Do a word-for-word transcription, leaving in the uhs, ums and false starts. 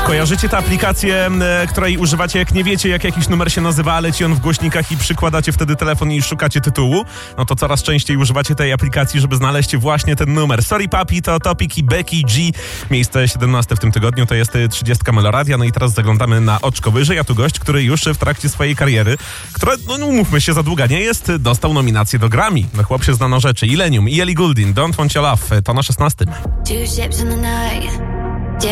Kojarzycie tę aplikację, której używacie, jak nie wiecie, jak jakiś numer się nazywa, leci on w głośnikach i przykładacie wtedy telefon i szukacie tytułu? No to coraz częściej używacie tej aplikacji, żeby znaleźć właśnie ten numer. Sorry Papi to Topic i Becky G. Miejsce siedemnaste w tym tygodniu, to jest trzydziestka Meloradia. No i teraz zaglądamy na oczko wyżej, a tu gość, który już w trakcie swojej kariery, która, no umówmy się, za długa nie jest, dostał nominację do Grammy. No chłop się zna na rzeczy. Illenium i Ellie Goulding, Don't Want Your Love, to na szesnastym. Two ships in the night.